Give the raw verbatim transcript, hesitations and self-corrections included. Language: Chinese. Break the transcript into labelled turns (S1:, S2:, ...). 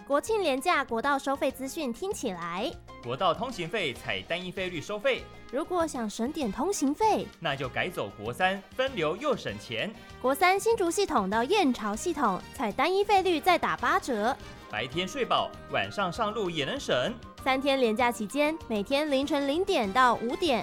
S1: 国庆连假国道收费资讯听起来，
S2: 国道通行费采单一费率收费。
S1: 如果想省点通行费，
S2: 那就改走国三，分流又省钱。
S1: 国三新竹系统到燕巢系统，采单一费率再打八折。
S2: 白天睡饱，晚上上路也能省。
S1: 三天连假期间，每天凌晨零点到五点，